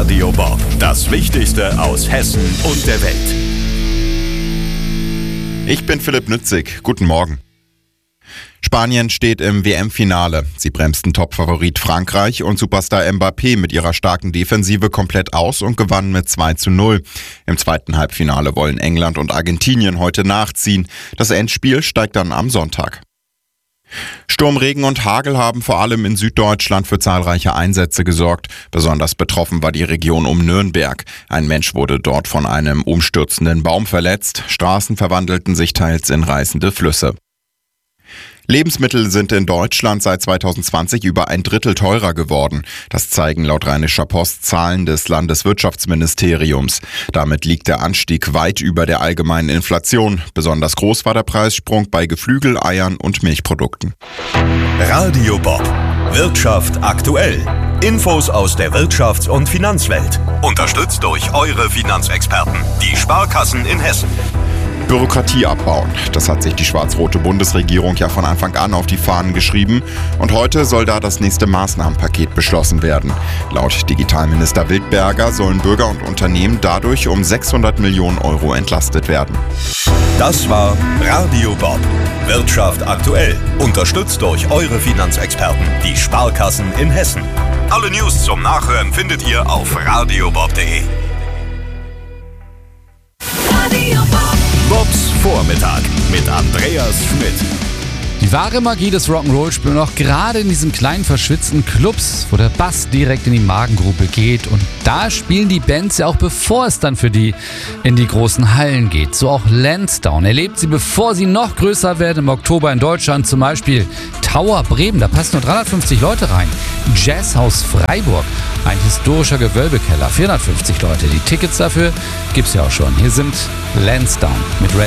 Radio Bob. Das Wichtigste aus Hessen und der Welt. Ich bin Philipp Nützig. Guten Morgen. Spanien steht im WM-Finale. Sie bremsten Topfavorit Frankreich und Superstar Mbappé mit ihrer starken Defensive komplett aus und gewannen mit 2:0. Im zweiten Halbfinale wollen England und Argentinien heute nachziehen. Das Endspiel steigt dann am Sonntag. Sturm, Regen und Hagel haben vor allem in Süddeutschland für zahlreiche Einsätze gesorgt. Besonders betroffen war die Region um Nürnberg. Ein Mensch wurde dort von einem umstürzenden Baum verletzt. Straßen verwandelten sich teils in reißende Flüsse. Lebensmittel sind in Deutschland seit 2020 über ein Drittel teurer geworden. Das zeigen laut Rheinischer Post Zahlen des Landeswirtschaftsministeriums. Damit liegt der Anstieg weit über der allgemeinen Inflation. Besonders groß war der Preissprung bei Geflügel, Eiern und Milchprodukten. Radio Bob. Wirtschaft aktuell. Infos aus der Wirtschafts- und Finanzwelt. Unterstützt durch eure Finanzexperten, die Sparkassen in Hessen. Bürokratie abbauen. Das hat sich die schwarz-rote Bundesregierung ja von Anfang an auf die Fahnen geschrieben. Und heute soll da das nächste Maßnahmenpaket beschlossen werden. Laut Digitalminister Wildberger sollen Bürger und Unternehmen dadurch um 600 Millionen Euro entlastet werden. Das war Radio Bob. Wirtschaft aktuell. Unterstützt durch eure Finanzexperten, die Sparkassen in Hessen. Alle News zum Nachhören findet ihr auf radiobob.de. Bobs Vormittag mit Andreas Schmidt. Die wahre Magie des Rock'n'Roll spüren auch gerade in diesen kleinen verschwitzten Clubs, wo der Bass direkt in die Magengrube geht. Und da spielen die Bands ja auch, bevor es dann für die in die großen Hallen geht. So auch Lansdowne erlebt sie, bevor sie noch größer werden, im Oktober in Deutschland. Zum Beispiel Tower Bremen, da passen nur 350 Leute rein. Jazzhaus Freiburg, ein historischer Gewölbekeller, 450 Leute. Die Tickets dafür gibt's ja auch schon. Hier sind Lansdowne mit Red